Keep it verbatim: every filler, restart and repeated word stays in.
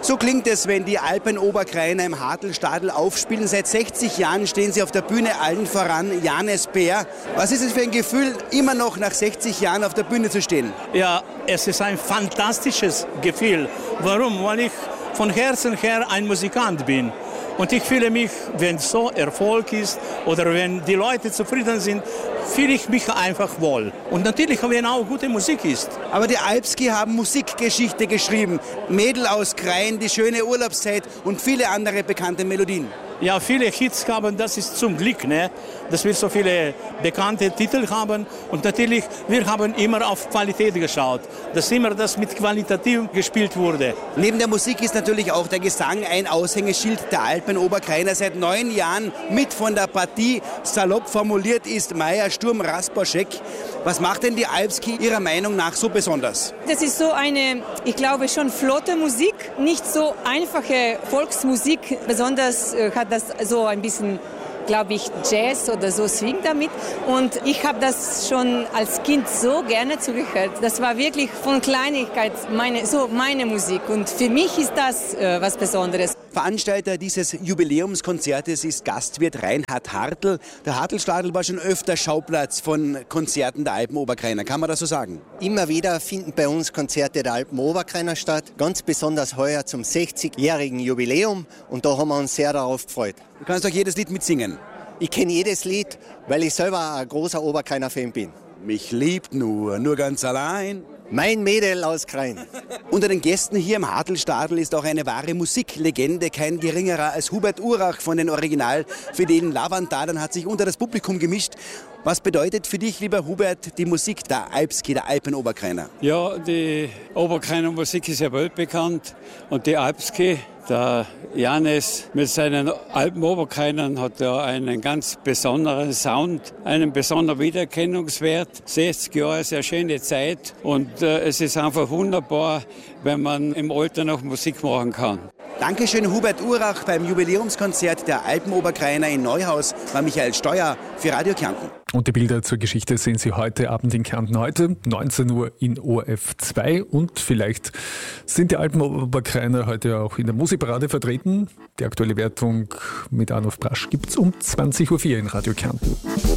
So klingt es, wenn die Alpen-Oberkrainer im Hartelstadl aufspielen. Seit sechzig Jahren stehen sie auf der Bühne, allen voran Janes Bär. Was ist es für ein Gefühl, immer noch nach sechzig Jahren auf der Bühne zu stehen? Ja, es ist ein fantastisches Gefühl. Warum? Weil ich von Herzen her ein Musikant bin. Und ich fühle mich, wenn so Erfolg ist oder wenn die Leute zufrieden sind, fühle ich mich einfach wohl. Und natürlich, wenn auch gute Musik ist. Aber die Alpski haben Musikgeschichte geschrieben. Mädel aus Krain, die schöne Urlaubszeit und viele andere bekannte Melodien. Ja, viele Hits haben, das ist zum Glück, ne? Dass wir so viele bekannte Titel haben. Und natürlich, wir haben immer auf Qualität geschaut, dass immer das mit qualitativ gespielt wurde. Neben der Musik ist natürlich auch der Gesang ein Aushängeschild der Alpen-Oberkrainer. Seit neun Jahren mit von der Partie, salopp formuliert, ist Maja Sturm-Rasposchek. Was macht denn die Alpski Ihrer Meinung nach so besonders? Das ist so eine, ich glaube, schon flotte Musik, nicht so einfache Volksmusik. Besonders äh, hat das so ein bisschen, glaube ich, Jazz oder so Swing damit. Und ich habe das schon als Kind so gerne zugehört. Das war wirklich von Kleinigkeit meine, so meine Musik. Und für mich ist das äh, was Besonderes. Veranstalter dieses Jubiläumskonzertes ist Gastwirt Reinhard Hartl. Der Hartelstadl war schon öfter Schauplatz von Konzerten der Alpen-Oberkrainer. Kann man das so sagen? Immer wieder finden bei uns Konzerte der Alpen-Oberkrainer statt. Ganz besonders heuer zum sechzigjährigen Jubiläum. Und da haben wir uns sehr darauf gefreut. Du kannst doch jedes Lied mitsingen. Ich kenne jedes Lied, weil ich selber ein großer Oberkrainer-Fan bin. Mich liebt nur, nur ganz allein. Mein Mädel aus Krain. Unter den Gästen hier im Hartelstadl ist auch eine wahre Musiklegende. Kein geringerer als Hubert Urach von den Original-Fidelen Lavantadern hat sich unter das Publikum gemischt. Was bedeutet für dich, lieber Hubert, die Musik der Alpski, der Alpen-Oberkrainer? Ja, die Oberkrainer Musik ist ja weltbekannt und die Alpski, der Janes mit seinen Alpen-Oberkrainern hat ja einen ganz besonderen Sound, einen besonderen Wiedererkennungswert. sechzig Jahre ist eine schöne Zeit und äh, es ist einfach wunderbar, wenn man im Alter noch Musik machen kann. Dankeschön, Hubert Urach. Beim Jubiläumskonzert der Alpen-Oberkrainer in Neuhaus war Michael Steuer für Radio Kärnten. Und die Bilder zur Geschichte sehen Sie heute Abend in Kärnten, heute neunzehn Uhr in O R F zwei. Und vielleicht sind die Alpen-Oberkrainer heute auch in der Musikparade vertreten. Die aktuelle Wertung mit Arnulf Brasch gibt es um zwanzig Uhr vier in Radio Kärnten.